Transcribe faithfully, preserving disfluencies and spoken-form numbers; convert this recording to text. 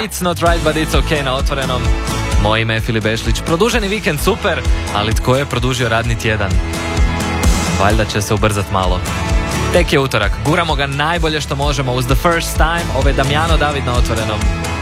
It's not right but it's ok na Otvorenom. Moje ime je Filip Bešlić. Produženi vikend super, ali tko je produžio radni tjedan? Valjda će se ubrzat malo. Tek je utorak, guramo ga najbolje što možemo uz The First Time, ove Damjano David na Otvorenom.